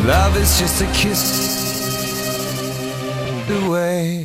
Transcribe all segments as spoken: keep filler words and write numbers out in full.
Love is just a kiss away.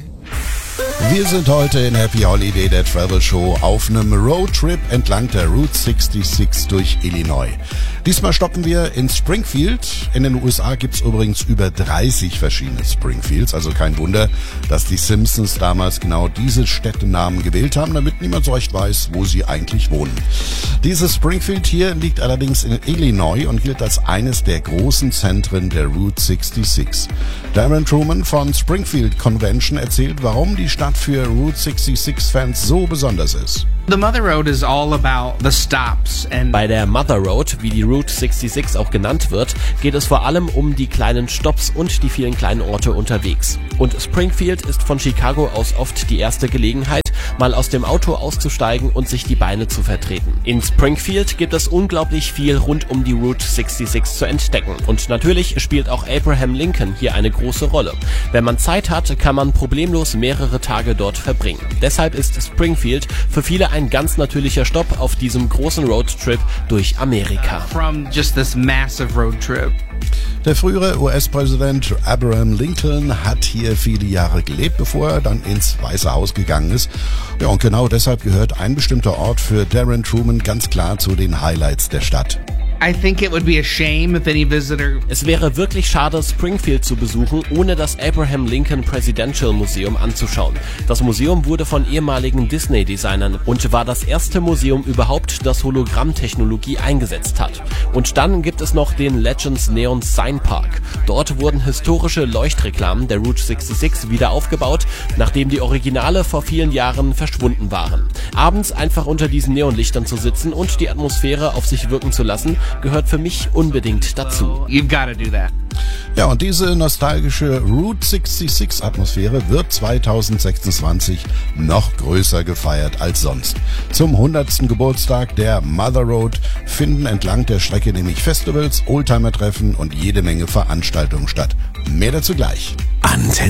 Wir sind heute in Happy Holiday, der Travel Show, auf einem Roadtrip entlang der Route sechsundsechzig durch Illinois. Diesmal stoppen wir in Springfield. In den U S A gibt's übrigens über dreißig verschiedene Springfields, also kein Wunder, dass die Simpsons damals genau diese Städtenamen gewählt haben, damit niemand so recht weiß, wo sie eigentlich wohnen. Dieses Springfield hier liegt allerdings in Illinois und gilt als eines der großen Zentren der Route sechsundsechzig. Darren Truman von Springfield Convention erzählt, warum die Stadt für Route sechsundsechzig-Fans so besonders ist. The Mother Road is all about the stops and Bei der Mother Road, wie die Route sechsundsechzig auch genannt wird, geht es vor allem um die kleinen Stops und die vielen kleinen Orte unterwegs. Und Springfield ist von Chicago aus oft die erste Gelegenheit, mal aus dem Auto auszusteigen und sich die Beine zu vertreten. In Springfield gibt es unglaublich viel rund um die Route sechsundsechzig zu entdecken. Und natürlich spielt auch Abraham Lincoln hier eine große Rolle. Wenn man Zeit hat, kann man problemlos mehrere Tage dort verbringen. Deshalb ist Springfield für viele ein ganz natürlicher Stopp auf diesem großen Roadtrip durch Amerika. from just this massive road trip. Der frühere U S-Präsident Abraham Lincoln hat hier viele Jahre gelebt, bevor er dann ins Weiße Haus gegangen ist. Ja, und genau deshalb gehört ein bestimmter Ort für Darren Truman ganz klar zu den Highlights der Stadt. I think it would be a shame if any visitor Es wäre wirklich schade, Springfield zu besuchen, ohne das Abraham Lincoln Presidential Museum anzuschauen. Das Museum wurde von ehemaligen Disney-Designern und war das erste Museum überhaupt, das Hologrammtechnologie eingesetzt hat. Und dann gibt es noch den Legends Neon Sign Park. Dort wurden historische Leuchtreklamen der Route sechsundsechzig wieder aufgebaut, nachdem die Originale vor vielen Jahren verschwunden waren. Abends einfach unter diesen Neonlichtern zu sitzen und die Atmosphäre auf sich wirken zu lassen, gehört für mich unbedingt dazu. you've got to do that. Ja, und diese nostalgische Route sechsundsechzig-Atmosphäre wird zweitausendsechsundzwanzig noch größer gefeiert als sonst. Zum hundertsten Geburtstag der Mother Road finden entlang der Strecke nämlich Festivals, Oldtimer-Treffen und jede Menge Veranstaltungen statt. Mehr dazu gleich. Antenne